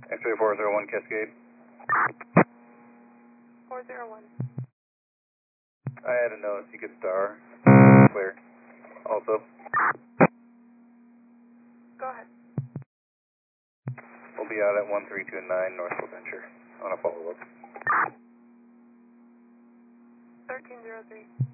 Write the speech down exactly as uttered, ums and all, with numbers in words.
X-ray four zero one Cascade. four zero one. I had a note, you could star. Clear. Also, Go ahead. we'll be out at one three two nine Northwest Venture on a follow-up. thirteen zero three.